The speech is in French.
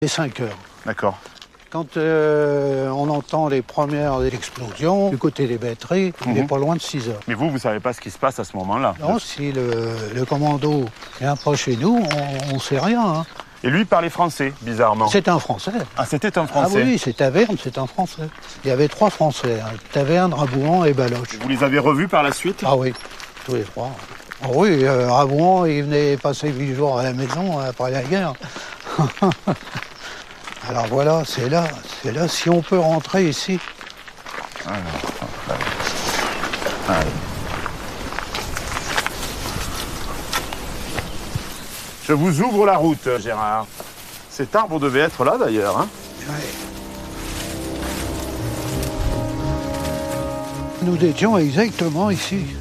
Et 5 heures. D'accord. Quand on entend les premières explosions du côté des batteries, il n'est pas loin de 6 heures. Mais vous savez pas ce qui se passe à ce moment-là? Non, si le commando vient pas chez nous, on sait rien. Hein. Et lui parlait français, bizarrement. C'est un Français. Ah, c'était un Français. Ah oui, c'est Taverne, c'est un Français. Il y avait 3 Français, hein. Taverne, Rabouan et Baloche. Vous les avez revus par la suite? Ah oui, tous les 3. Ah oui, Rabouan, il venait passer 8 jours à la maison après la guerre. Alors voilà, c'est là, si on peut rentrer ici. Allez. Je vous ouvre la route, Gérard. Cet arbre devait être là, d'ailleurs. Hein. Ouais. Nous étions exactement ici.